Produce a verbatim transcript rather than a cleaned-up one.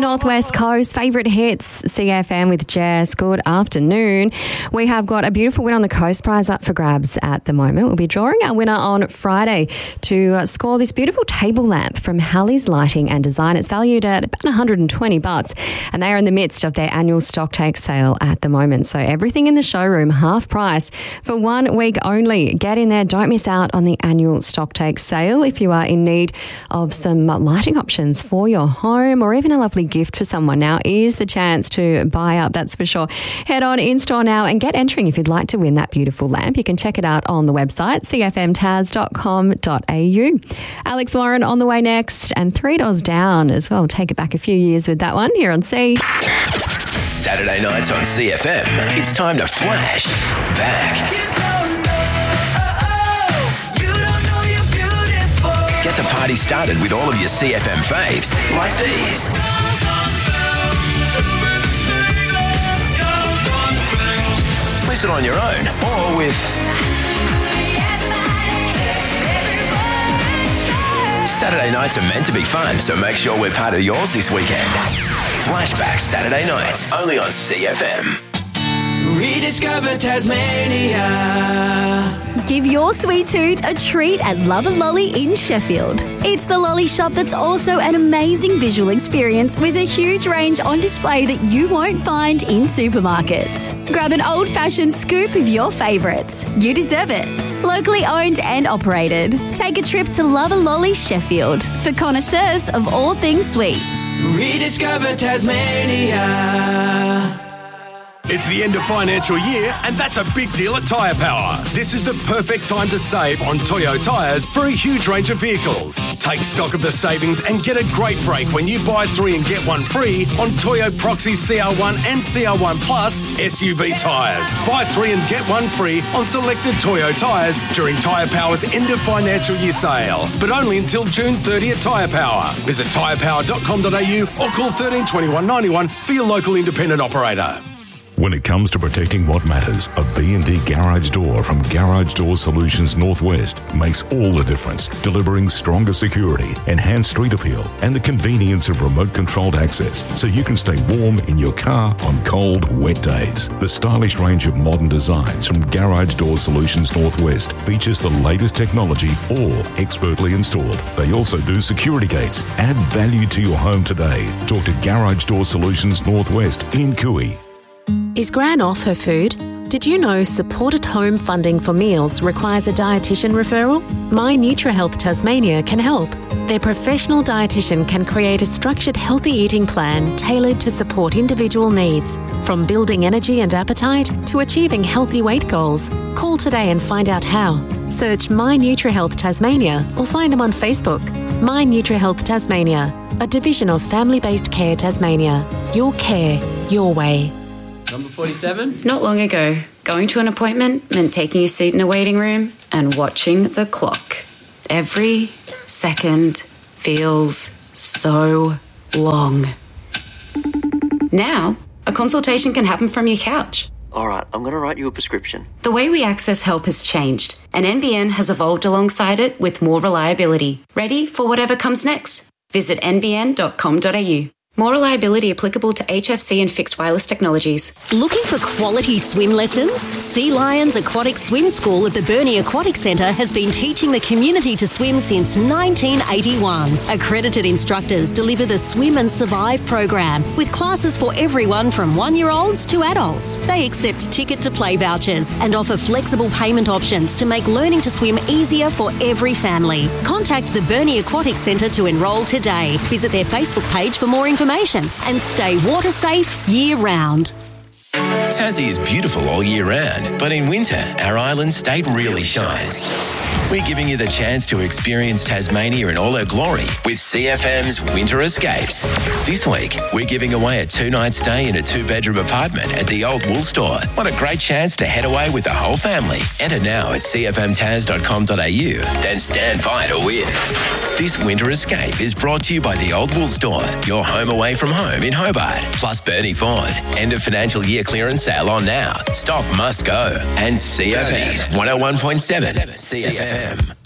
Northwest Coast. Favourite hits, C F M with Jess. Good afternoon. We have got a beautiful win on the coast prize up for grabs at the moment. We'll be drawing our winner on Friday to uh, score this beautiful table lamp from Halley's Lighting and Design. It's valued at about one hundred twenty bucks, and they are in the midst of their annual stock take sale at the moment. So everything in the showroom, half price for one week only. Get in there. Don't miss out on the annual stock take sale if you are in need of some lighting options for your home or even a lovely gift for someone. Now is the chance to buy up, that's for sure. Head on in-store now and get entering if you'd like to win that beautiful lamp. You can check it out on the website, c f m taz dot com dot a u. Alex Warren on the way next, and Three Doors Down as well. Take it back a few years with that one here on C. Saturday nights on C F M, it's time to flash back. Get the party started with all of your C F M faves, like these. Listen on your own or with Saturday nights are meant to be fun, so make sure we're part of yours this weekend. Flashback Saturday nights, only on C F M. Rediscover Tasmania. Give your sweet tooth a treat at Love and Lolly in Sheffield. It's the lolly shop that's also an amazing visual experience with a huge range on display that you won't find in supermarkets. Grab an old-fashioned scoop of your favourites. You deserve it. Locally owned and operated. Take a trip to Love and Lolly Sheffield for connoisseurs of all things sweet. Rediscover Tasmania. It's the end of financial year, and that's a big deal at Tyre Power. This is the perfect time to save on Toyo tyres for a huge range of vehicles. Take stock of the savings and get a great break when you buy three and get one free on Toyo Proxy C R one and C R one Plus S U V tyres. Buy three and get one free on selected Toyo tyres during Tyre Power's end of financial year sale, but only until June thirtieth at Tyre Power. Visit tyre power dot com dot a u or call thirteen twenty-one ninety-one for your local independent operator. When it comes to protecting what matters, a B and D garage door from Garage Door Solutions Northwest makes all the difference, delivering stronger security, enhanced street appeal, and the convenience of remote-controlled access so you can stay warm in your car on cold, wet days. The stylish range of modern designs from Garage Door Solutions Northwest features the latest technology, all expertly installed. They also do security gates. Add value to your home today. Talk to Garage Door Solutions Northwest in Cooey. Is Gran off her food? Did you know supported home funding for meals requires a dietitian referral? My NutriHealth Tasmania can help. Their professional dietitian can create a structured healthy eating plan tailored to support individual needs, from building energy and appetite to achieving healthy weight goals. Call today and find out how. Search My NutriHealth Tasmania or find them on Facebook. My NutriHealth Tasmania, a division of Family-Based Care Tasmania. Your care, your way. Number forty-seven. Not long ago, going to an appointment meant taking a seat in a waiting room and watching the clock. Every second feels so long. Now, a consultation can happen from your couch. All right, I'm going to write you a prescription. The way we access help has changed, and N B N has evolved alongside it with more reliability. Ready for whatever comes next? Visit n b n dot com dot a u. More reliability applicable to H F C and fixed wireless technologies. Looking for quality swim lessons? Sea Lions Aquatic Swim School at the Burnie Aquatic Centre has been teaching the community to swim since nineteen eighty-one. Accredited instructors deliver the Swim and Survive program with classes for everyone from one-year-olds to adults. They accept ticket-to-play vouchers and offer flexible payment options to make learning to swim easier for every family. Contact the Burnie Aquatic Centre to enrol today. Visit their Facebook page for more information. And stay water safe year round. Tassie is beautiful all year round, but in winter, our island state really shines. We're giving you the chance to experience Tasmania in all her glory with C F M's Winter Escapes. This week, we're giving away a two-night stay in a two-bedroom apartment at the Old Wool Store. What a great chance to head away with the whole family. Enter now at c f m taz dot com dot a u, then stand by to win. This Winter Escape is brought to you by the Old Wool Store, your home away from home in Hobart, plus Burnie Ford. End of financial year clearance sale on now. Stock must go. And C F M's one oh one point seven C F M.